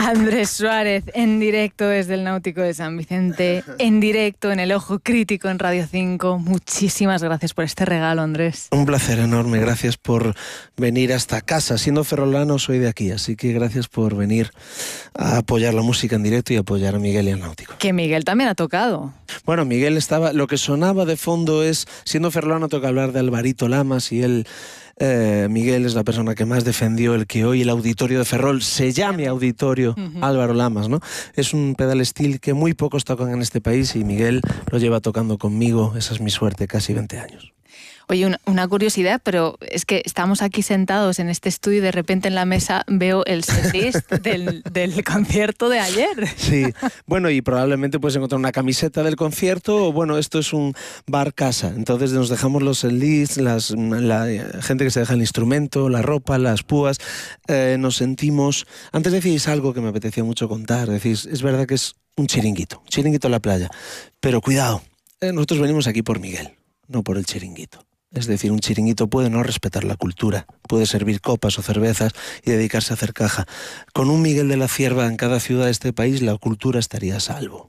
Andrés Suárez, en directo desde el Náutico de San Vicente, en directo en El Ojo Crítico en Radio 5. Muchísimas gracias por este regalo, Andrés. Un placer enorme, gracias por venir hasta casa. Siendo ferrolano, soy de aquí, así que gracias por venir a apoyar la música en directo y apoyar a Miguel y al Náutico. Que Miguel también ha tocado. Bueno, Miguel estaba... Lo que sonaba de fondo es... Siendo ferrolano, toca hablar de Alvarito Lamas y él... Miguel es la persona que más defendió el que hoy el auditorio de Ferrol se llame Auditorio Álvaro Lamas, ¿no? Es un pedal steel que muy pocos tocan en este país y Miguel lo lleva tocando conmigo, esa es mi suerte, casi 20 años. Oye, una curiosidad, pero es que estamos aquí sentados en este estudio y de repente en la mesa veo el setlist del concierto de ayer. Sí, bueno, y probablemente puedes encontrar una camiseta del concierto, o bueno, esto es un bar casa, entonces nos dejamos los setlists, la gente que se deja el instrumento, la ropa, las púas, nos sentimos... Antes decís algo que me apetecía mucho contar, decís, es verdad que es un chiringuito en la playa, pero cuidado, nosotros venimos aquí por Miguel, no por el chiringuito. Es decir, un chiringuito puede no respetar la cultura, puede servir copas o cervezas y dedicarse a hacer caja. Con un Miguel de la Cierva en cada ciudad de este país, la cultura estaría a salvo.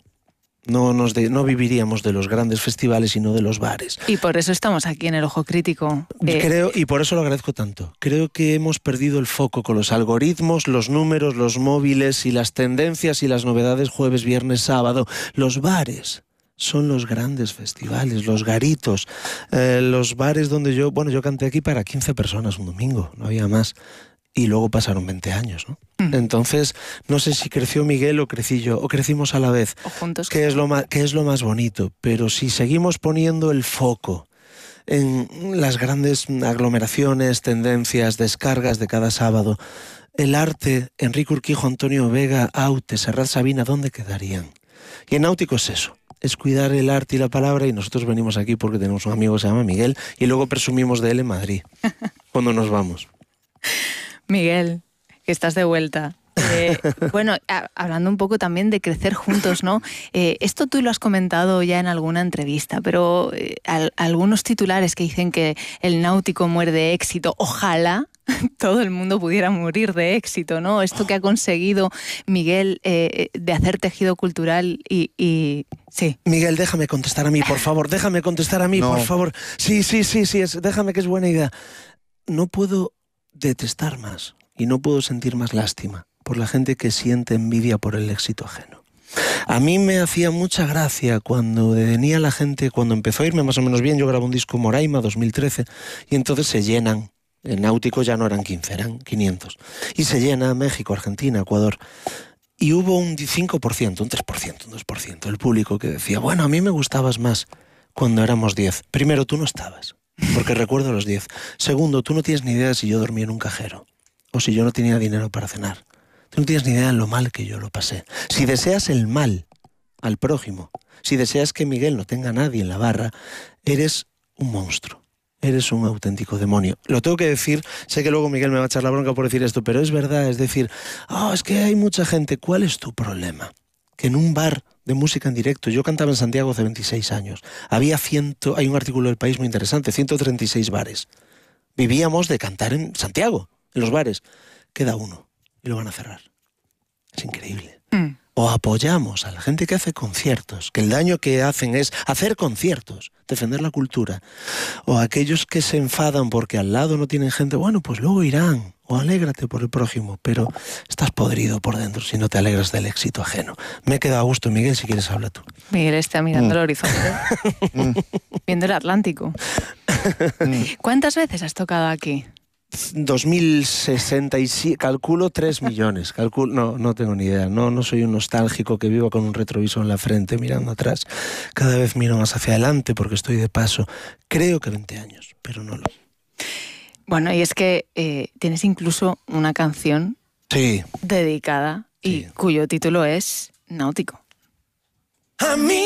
No viviríamos de los grandes festivales, sino de los bares. Y por eso estamos aquí en El Ojo Crítico. Creo, y por eso lo agradezco tanto. Creo que hemos perdido el foco con los algoritmos, los números, los móviles y las tendencias y las novedades jueves, viernes, sábado. Los bares son los grandes festivales, los garitos, los bares donde yo canté aquí para 15 personas un domingo, no había más. Y luego pasaron 20 años, ¿no? Entonces, no sé si creció Miguel o crecí yo, o crecimos a la vez. O juntos. Que es lo más bonito. Pero si seguimos poniendo el foco en las grandes aglomeraciones, tendencias, descargas de cada sábado, el arte, Enrique Urquijo, Antonio Vega, Aute, Serrat Sabina, ¿dónde quedarían? Y en Náutico es eso. Es cuidar el arte y la palabra, y nosotros venimos aquí porque tenemos un amigo que se llama Miguel y luego presumimos de él en Madrid, cuando nos vamos. Miguel, que estás de vuelta. Bueno, hablando un poco también de crecer juntos, ¿no? Esto tú lo has comentado ya en alguna entrevista, pero algunos titulares que dicen que el Náutico muere de éxito, ojalá todo el mundo pudiera morir de éxito, ¿no? Esto que ha conseguido Miguel de hacer tejido cultural y sí. Miguel, déjame contestar a mí, por favor, por favor. Sí, déjame, que es buena idea. No puedo detestar más y no puedo sentir más lástima por la gente que siente envidia por el éxito ajeno. A mí me hacía mucha gracia cuando venía la gente, cuando empezó a irme más o menos bien, yo grabé un disco Moraima 2013 y entonces se llenan. En Náutico ya no eran 15, eran 500. Y se llena México, Argentina, Ecuador. Y hubo un 5%, un 3%, un 2% del público que decía, bueno, a mí me gustabas más cuando éramos 10. Primero, tú no estabas, porque recuerdo los 10. Segundo, tú no tienes ni idea de si yo dormía en un cajero o si yo no tenía dinero para cenar. Tú no tienes ni idea de lo mal que yo lo pasé. Si deseas el mal al prójimo, si deseas que Miguel no tenga a nadie en la barra, eres un monstruo. Eres un auténtico demonio. Lo tengo que decir, sé que luego Miguel me va a echar la bronca por decir esto, pero es verdad, es decir, es que hay mucha gente. ¿Cuál es tu problema? Que en un bar de música en directo, yo cantaba en Santiago hace 26 años, hay un artículo del País muy interesante, 136 bares. Vivíamos de cantar en Santiago, en los bares. Queda uno y lo van a cerrar. Es increíble. O apoyamos a la gente que hace conciertos, que el daño que hacen es hacer conciertos, defender la cultura. O aquellos que se enfadan porque al lado no tienen gente, bueno, pues luego irán. O alégrate por el prójimo, pero estás podrido por dentro si no te alegras del éxito ajeno. Me he quedado a gusto, Miguel, si quieres habla tú. Miguel está mirando el horizonte, viendo el Atlántico. ¿Cuántas veces has tocado aquí? 2067, calculo 3 millones. No tengo ni idea. No soy un nostálgico que viva con un retrovisor en la frente mirando atrás. Cada vez miro más hacia adelante porque estoy de paso. Creo que 20 años, pero no lo sé. Bueno, y es que tienes incluso una canción dedicada y cuyo título es Náutico. A mí